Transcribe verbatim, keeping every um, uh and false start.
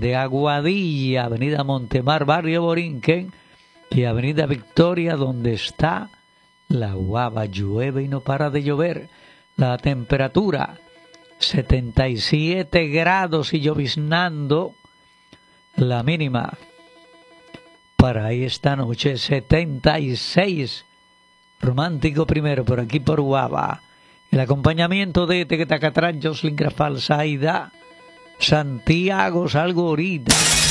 de Aguadilla, Avenida Montemar, Barrio Borinquen y Avenida Victoria, donde está la Guava. Llueve y no para de llover. La temperatura setenta y siete grados y lloviznando. La mínima para esta noche setenta y seis. Romántico primero por aquí por Guava. El acompañamiento de Tequetacatrán, Jocelyn Grafal, Saida, Santiago, salgo ahorita.